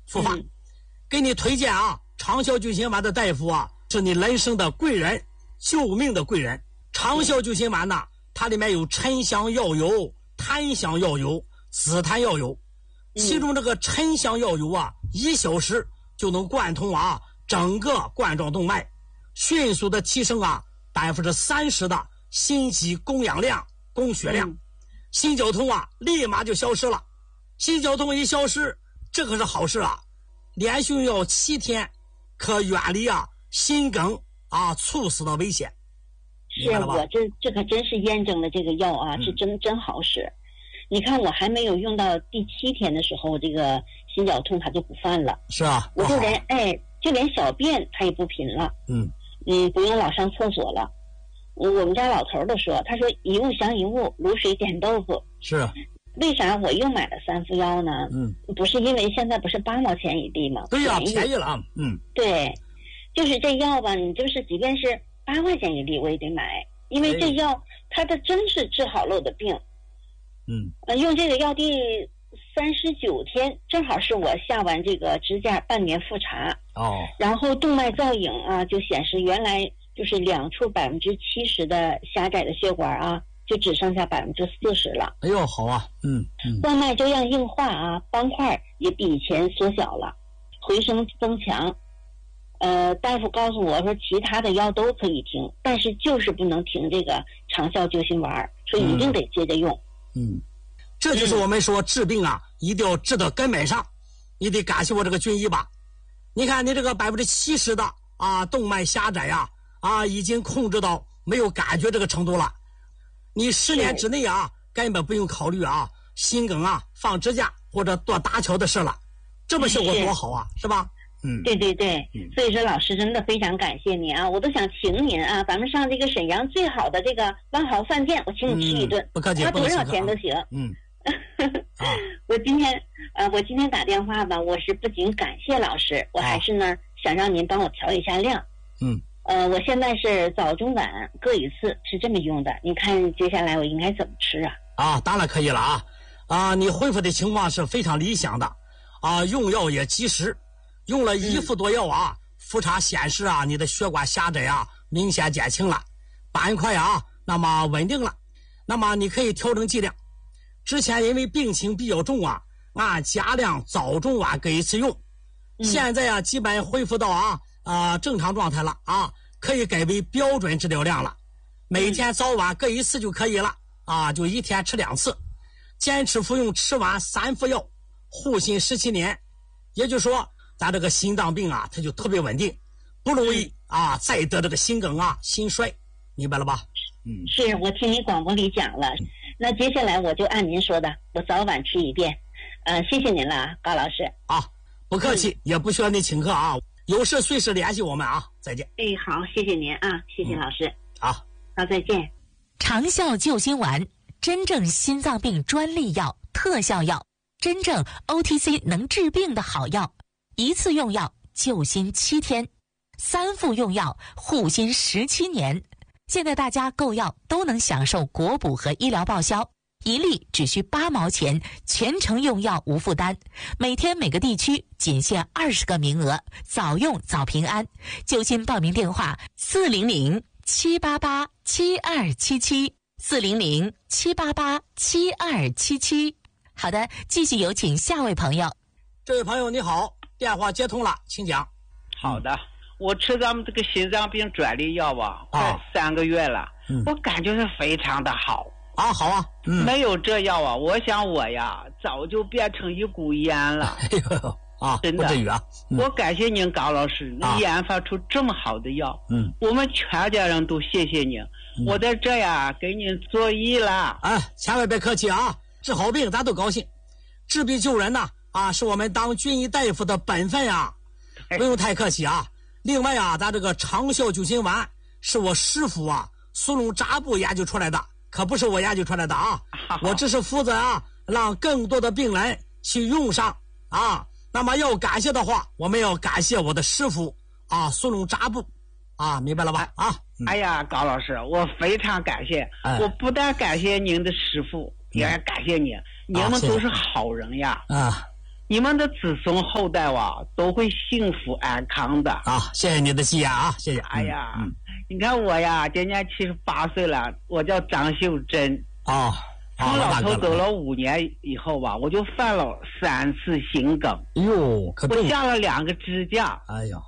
复发。给你推荐啊，长效救心丸的大夫啊，是你人生的贵人，救命的贵人。长效救心丸呢，它里面有沉香药油、檀香药油、紫檀药油，其中这个沉香药油啊，1小时就能贯通啊整个冠状动脉，迅速的提升啊30%的心肌供氧量、供血量，心绞痛啊立马就消失了。心绞痛一消失，这可是好事啊！连续用药7天，可远离啊心梗啊猝死的危险。 是我这可真是验证了这个药啊，是真好使。你看我还没有用到第7天的时候，这个心绞痛它就不犯了。 是啊， 我就连小便它也不频了。不用老上厕所了。我们家老头都说，他说一物降一物，卤水点豆腐。 是。 为啥我又买了3副药呢？不是因为现在不是8毛钱一粒吗？ 对呀，便宜了啊。 对，就是这药吧，你就是即便是8块钱一粒，我也得买，因为这药它的真是治好了我的病。用这个药第39天，正好是我下完这个支架半年复查。然后动脉造影啊，就显示原来就是2处70%的狭窄的血管啊，就只剩下40%了。 哎呦，好啊。 动脉粥样硬化啊，斑块也比以前缩小了，回声增强。大夫告诉我说，其他的药都可以停，但是就是不能停这个长效救心丸，所以一定得接着用。 这就是我们说治病啊，一定要治到根本上。你得感谢我这个军医吧。你看你这个70%的啊动脉狭窄啊已经控制到没有感觉这个程度了。你10年之内啊，根本不用考虑啊心梗啊、放支架或者做搭桥的事了。这么效果多好啊，是吧？ 对，所以说老师真的非常感谢您啊！我都想请您啊，咱们上这个沈阳最好的这个万豪饭店，我请你吃一顿， 不客气， 花多少钱都行。我今天打电话吧，我是不仅感谢老师，我还是呢想让您帮我调一下量。我现在是早中晚各一次，是这么用的。你看接下来我应该怎么吃啊？ 当然可以了啊！你恢复的情况是非常理想的啊，用药也及时。用了1副多药啊，复查显示啊，你的血管狭窄啊明显减轻了，斑块啊那么稳定了，那么你可以调整剂量。之前因为病情比较重啊，按加量早中晚各一次用。现在啊基本恢复到正常状态了啊，可以改为标准治疗量了，每天早晚各一次就可以了啊，就1天吃2次，坚持服用，吃完3副药，护心17年。也就是说咱这个心脏病啊，它就特别稳定，不容易再得这个心梗啊、心衰，明白了吧？ 是我听你广播里讲了，那接下来我就按您说的，我早晚吃一遍。谢谢您了，高老师。 不客气，也不需要你请客啊，有事随时联系我们啊，再见。 好，谢谢您啊，谢谢老师。 好， 再见。 长效救心丸，真正心脏病专利药、特效药，真正 OTC 能治病的好药。1次用药救心7天，3副用药护心17年。现在大家购药都能享受国补和医疗报销，1粒只需8毛钱，全程用药无负担。每天每个地区仅限20个名额，早用早平安。救心报名电话400-788-7277，400-788-7277。好的，继续有请下位朋友。 这位朋友你好，电话接通了，请讲。 好的，我吃咱们这个心脏病专利药快3个月了，我感觉是非常的好。 好啊。 没有这药我想我呀早就变成一股烟了。真的不至于啊。 我感谢您高老师能研发出这么好的药。我们全家人都谢谢您。我在这呀给您作揖了。 千万别客气啊，治好病咱都高兴，治病救人呐是我们当军医大夫的本分呀，不用太客气啊。另外咱这个长效救心丸是我师傅苏龙扎布研究出来的，可不是我研究出来的我只是负责让更多的病人去用上那么要感谢的话，我们要感谢我的师傅苏龙扎布明白了吧？ 哎呀，高老师，我非常感谢。我不但感谢您的师傅，也感谢您，您们都是好人呀。 你们的子孙后代都会幸福安康的啊！谢谢你的心啊，谢谢。 哎呀，你看我呀，今年78岁了，我叫张秀珍啊。 从老头走了5年以后吧，我就犯了3次心梗。 哟，可我下了2个支架。 哎呀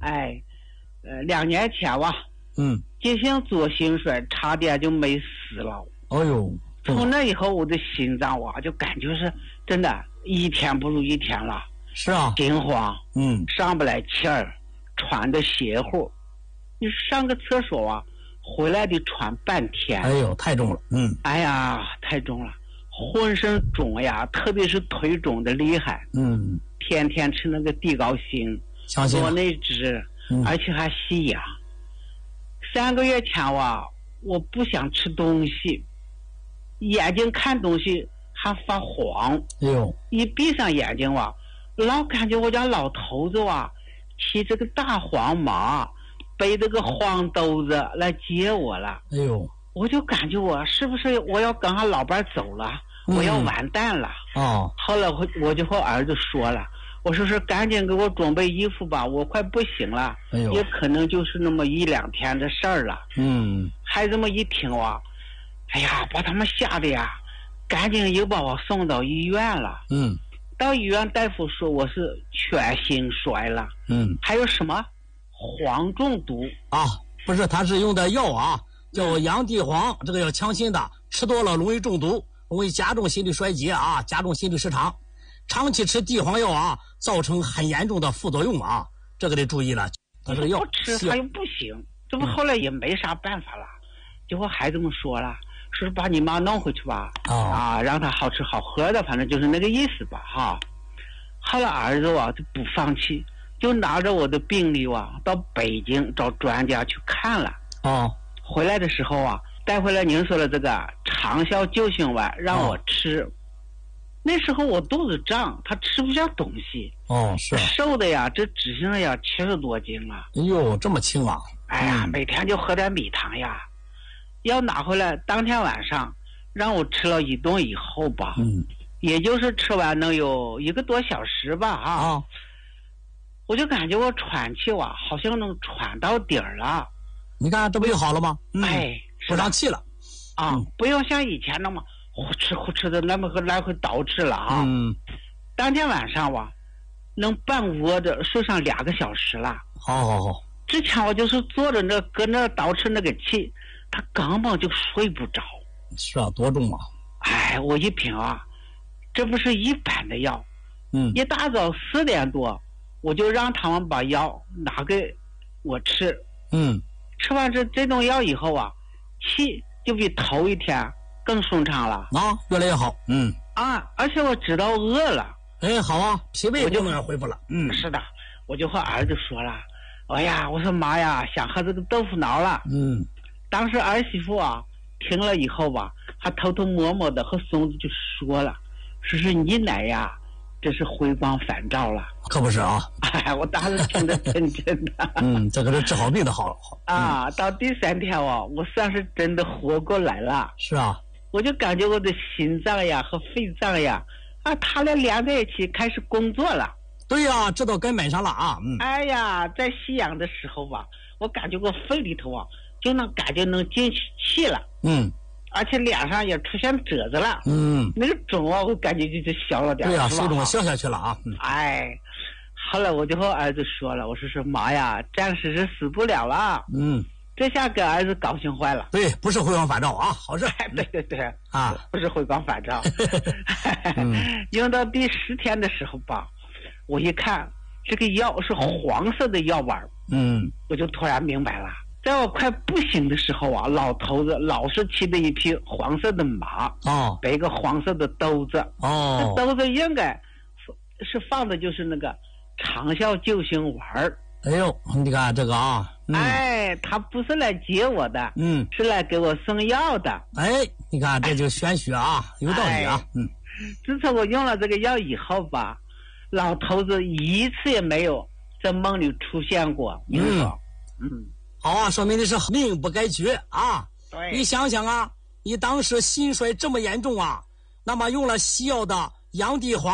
，2年前吧，急性左心衰，差点就没死了。 哎呦， 从那以后，我的心脏就感觉是真的，一天不如一天了。 是啊， 心慌，上不来气儿，喘的邪乎。你上个厕所回来得喘半天。 哎呦，太重了。 哎呀，太重了，浑身肿呀，特别是腿肿的厉害。天天吃那个地高辛，多内酯，而且还吸氧。3个月前我不想吃东西，眼睛看东西还发黄。 哎呦， 一闭上眼睛老感觉我家老头子骑这个大黄马，背这个黄兜子来接我了。 哎呦， 我就感觉是不是我要跟他老伴走了，我要完蛋了。后来我就和儿子说了，我说是赶紧给我准备衣服吧，我快不行了。 哎呦， 也可能就是那么1-2天的事儿了。孩子们一听哎呀，把他们吓得呀，赶紧又把我送到医院了。到医院大夫说我是全心衰了。还有什么黄中毒啊？不是，他是用的药叫洋地黄，这个要强心的，吃多了容易中毒，容易加重心律衰竭加重心律失常。长期吃地黄药造成很严重的副作用这个得注意了。他这个药不吃他又不行，这不后来也没啥办法了。结果孩子们说了，说把你妈弄回去吧，让她好吃好喝的，反正就是那个意思吧后来儿子就不放弃，就拿着我的病历到北京找专家去看了。回来的时候带回来您说的这个长效救心丸让我吃。那时候我肚子胀，他吃不下东西。 是瘦的呀，这只剩下70多斤了。 哎呦，这么轻啊！ 哎呀，每天就喝点米汤呀。要拿回来当天晚上让我吃了1顿以后吧，也就是吃完能有1个多小时吧我就感觉我喘气好像能喘到底儿了。 你看这不就好了吗？不上气了不用像以前那么呼哧的那么来回倒饬了当天晚上能半窝着睡上2个小时了。 好。 之前我就是坐着搁那倒饬那个气，他根本就睡不着。 是多重我一品这不是一般的药。一大早4点多我就让他们把药拿给我吃。吃完这种药以后气就比头一天更顺畅了越来越好。 而且我知道饿了。 好脾胃功能也恢复了。 是的，我就和儿子说了，哎呀，我说妈呀，想喝这个豆腐脑了。当时儿媳妇听了以后还偷偷摸摸的和孙子就说了，说是你奶呀这是回光返照了。 可不是我当时听得真的。 这可是治好病的好。 到第3天我算是真的活过来了。 是我就感觉我的心脏呀和肺脏呀他俩连在一起开始工作了。 对呀，这都根本上了哎呀，在吸氧的时候我感觉我肺里头就能感觉能进气了。而且脸上也出现褶子了。那个肿我感觉就小了点。 对呀，水肿消下去了后来我就和儿子说了，我说妈呀，暂时是死不了了。这下给儿子高兴坏了。 对，不是回光返照好事。 对不是回光返照。用到第10天的时候我一看这个药是黄色的药丸。我就突然明白了，在我快不行的时候老头子老是骑的一匹黄色的马背个黄色的兜子。这兜子应该是放的就是那个长效救心丸。 哎呦，你看这个他不是来接我的，是来给我送药的。 你看这就玄学有道理自从我用了这个药以后老头子一次也没有在梦里出现过。你说好说明的是命不该绝对， 你想想你当时心衰这么严重那么用了西药的洋地黄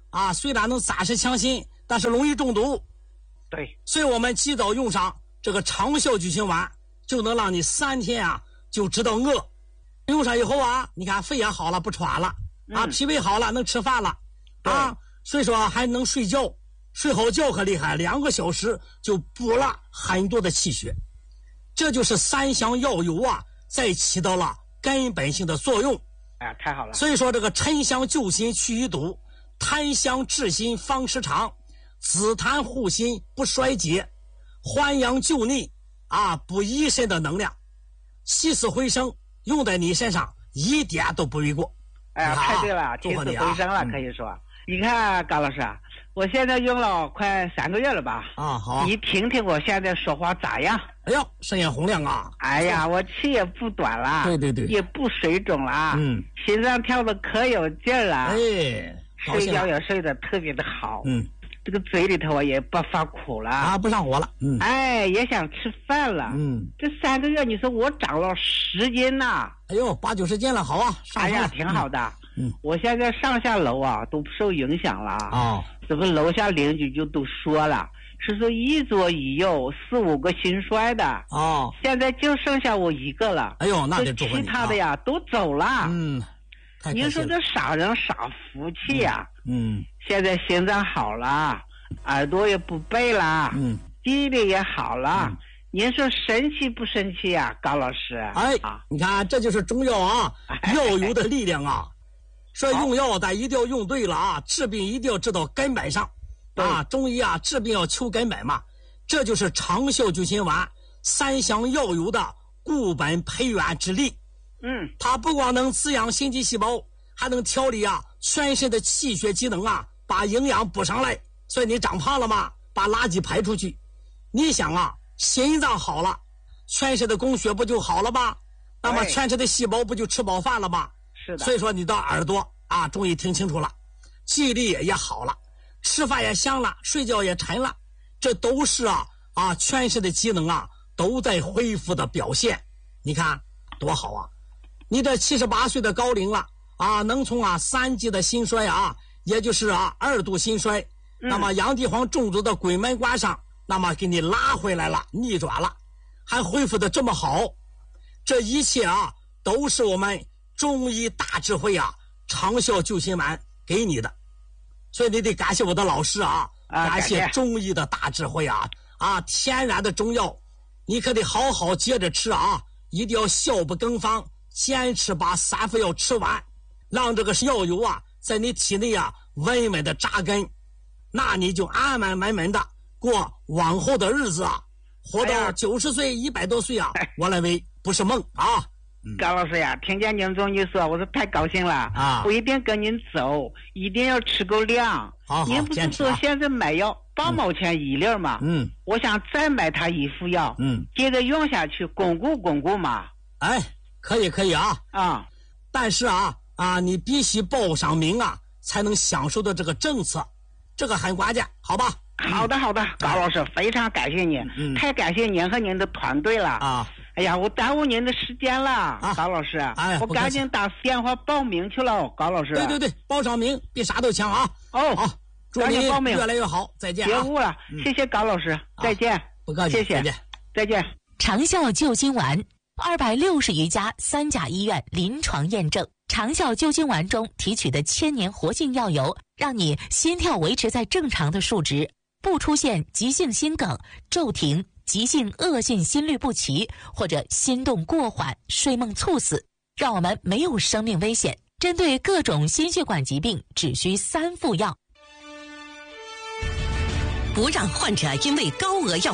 啊，虽然能暂时强心，但是容易中毒。 对， 所以我们及早用上这个长效救心丸，就能让你3天啊就知道饿。用上以后啊，你看肺也好了，不喘了啊，脾胃好了，能吃饭了啊，所以说还能睡觉，睡好觉可厉害，2个小时就补了很多的气血。这就是3香药油啊，在起到了根本性的作用。 哎呀，太好了！ 所以说这个沉香救心去淤堵，檀香治心方时长，紫檀护心不衰竭，还阳救逆啊，补益肾的能量，起死回生，用在你身上一点都不为过。 哎呀，太对了，起死回生了，可以说。你看高老师啊，我现在用了快3个月了吧？ 啊，好。 你听听我现在说话咋样？ 哎呦，声音洪亮啊！ 哎呀，我气也不短了， 对， 也不水肿了，心脏跳的可有劲儿了，睡觉也睡得特别的好，这个嘴里头啊也不发苦了啊，不上火了， 也想吃饭了，这3个月你说我长了10斤呐， 哎呦，8、90斤了，好啊， 哎呀，挺好的，我现在上下楼啊都不受影响了啊，这个楼下邻居就都说了，是说一左一右4、5个心衰的哦， 现在就剩下我一个了， 哎呦，那得祝福你， 其他的呀都走了， 您说这傻人傻福气呀，现在心脏好了，耳朵也不背了，记忆力也好了，您说神奇不神奇呀，高老师？ 哎，你看这就是中药啊，药油的力量啊。说用药咱一定要用对了啊，治病一定要治到根本上啊。中医啊，治病要求根本嘛，这就是长效救心丸3香药油的固本培元之力。它不光能滋养心肌细胞，还能调理啊全身的气血机能啊，把营养补上来。所以你长胖了嘛，把垃圾排出去。你想啊，心脏好了，全身的供血不就好了吗？那么全身的细胞不就吃饱饭了吗？ 是的。 所以说你的耳朵啊，终于听清楚了，记忆力也好了，吃饭也香了，睡觉也沉了，这都是啊全身的机能啊都在恢复的表现。你看多好啊！你这78岁的高龄了啊，能从3级的心衰啊，也就是2度心衰，那么洋地黄中毒的鬼门关上，那么给你拉回来了，逆转了，还恢复的这么好，这一切啊都是我们中医大智慧啊，长效救心丸给你的。所以你得感谢我的老师啊，感谢中医的大智慧啊，天然的中药你可得好好接着吃啊，一定要效不更方，坚持把3副药吃完，让这个药油啊在你体内啊稳稳的扎根，那你就安安稳稳的过往后的日子啊，活到90岁100多岁啊，我认为不是梦啊。 高老师呀，听见您中医说，我是太高兴了啊！我一定跟您走，一定要吃够量。 好， 您不是说现在买药8毛钱1粒吗？我想再买他1副药，接着用下去，巩固巩固嘛。 哎，可以啊。但是你必须报上名啊，才能享受到这个政策，这个很关键，好吧？ 好的，高老师，非常感谢您，太感谢您和您的团队了啊！哎呀，我耽误您的时间了，高老师，我赶紧打电话报名去了，高老师。 对，报上名比啥都强啊！ 好， 祝您越来越好，再见。 别误了，谢谢高老师，再见。 不客气， 谢谢，再见。 长效救心丸，260余家3甲医院临床验证。长效救心丸中提取的1000年活性药油，让你心跳维持在正常的数值，不出现急性心梗、骤停、急性恶性心律不齐或者心动过缓、睡梦猝死，让我们没有生命危险。针对各种心血管疾病，只需3副药。 不让患者因为高额药